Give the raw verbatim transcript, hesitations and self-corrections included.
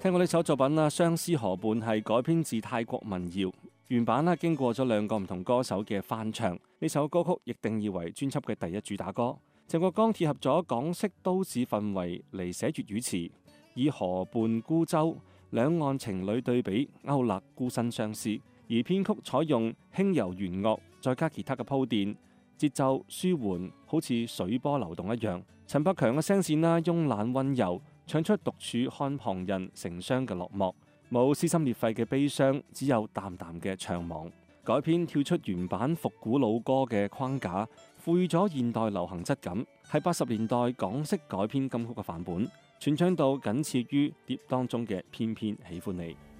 聽過呢首作品啦，《相思河畔》係改編自泰國民謠，原版啦經過咗兩個唔同歌手嘅翻唱，呢首歌曲亦定義為專輯嘅第一主打歌。鄭國江貼合咗港式都市氛圍嚟寫粵語詞，以河畔孤舟、兩岸情侶對比勾勒孤身相思，而編曲採用輕柔弦樂，再加吉他嘅鋪墊，節奏舒緩，好似水波流動一樣。陳百強嘅聲線啦，慵懶溫柔，唱出獨處看旁人成雙嘅落寞，冇撕心裂肺嘅悲傷，只有淡淡嘅悵惘。改編跳出原版復古老歌嘅框架，賦予咗現代流行質感，係八十年代港式改編金曲嘅範本，傳唱到僅次於碟當中嘅偏偏喜歡你。